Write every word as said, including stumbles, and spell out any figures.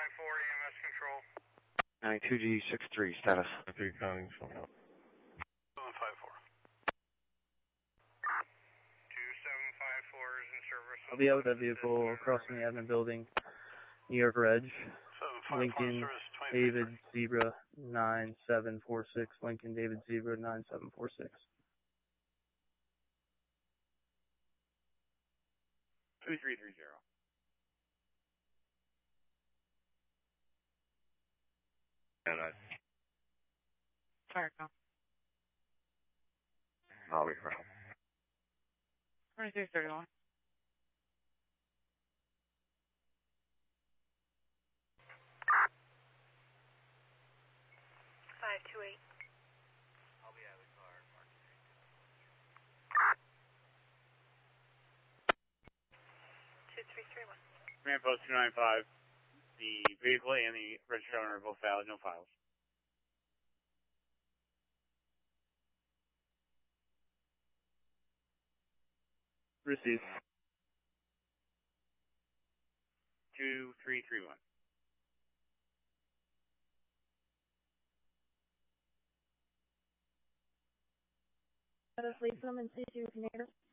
nine four E M S control. ninety-two G sixty-three, status. three counting, so no. seven five four. two seven five four is in service. I'll be out with that vehicle crossing the admin building, New York Reg. Lincoln David Zebra nine seven four six. Lincoln David Zebra nine seven four six. two three three zero. Yeah, nice. Fire call. I'll be around. twenty-three thirty-one. five two eight. I'll be out of the car. two three three one. Command Post two nine five. The vehicle and the registered owner are both valid, no files. Received. two three three one. Let us leave them and see if you can hear.